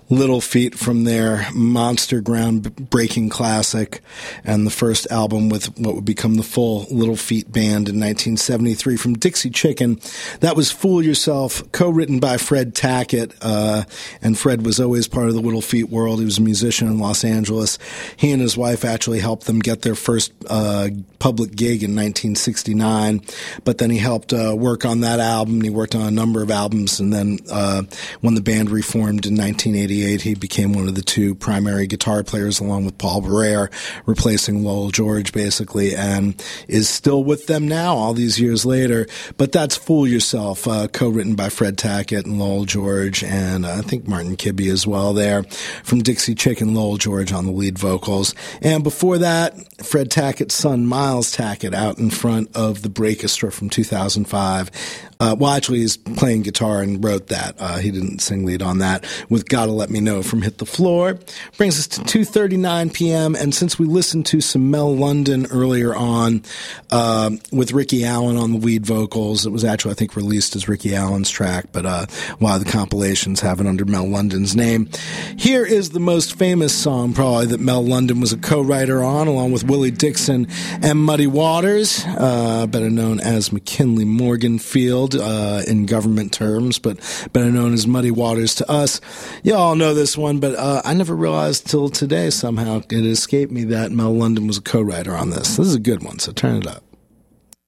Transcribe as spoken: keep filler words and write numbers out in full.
Little Feat from their monster ground-breaking classic and the first album with what would become the full Little Feat band in nineteen seventy-three from Dixie Chicken. That was Fool Yourself, co-written by Fred Tackett, uh, and Fred was always part of the Little Feat world. He was a musician in Los Angeles. He and his wife actually helped them get their first uh, public gig in nineteen sixty-nine, but then he helped uh, work on that album, and he worked on a number of albums, and then uh, when the band reformed in nineteen eighty-eight, he became one of the two primary guitar players along with Paul Barrere, replacing Lowell George basically, and is still with them now all these years later. But that's Fool Yourself, uh, co-written by Fred Tackett and Lowell George, and uh, I think Martin Kibbe as well there. From Dixie Chicken, Lowell George on the lead vocals. And before that, Fred Tackett's son Miles Tackett out in front of the Breakestra from two thousand five. Uh, well, actually, he's playing guitar and wrote that. Uh, he didn't sing lead on that, with Gotta Let Me Know from Hit the Floor. Brings us to two thirty-nine p.m., and since we listened to some Mel London earlier on uh, with Ricky Allen on the lead vocals, it was actually, I think, released as Ricky Allen's track, but uh, a lot of the compilations have it under Mel London's name. Here is the most famous song, probably, that Mel London was a co-writer on, along with Willie Dixon and Muddy Waters, uh, better known as McKinley Morganfield. Uh, in government terms, but better known as Muddy Waters to us. You all know this one, but uh, I never realized till today somehow it escaped me that Mel London was a co-writer on this. This is a good one, so turn it up.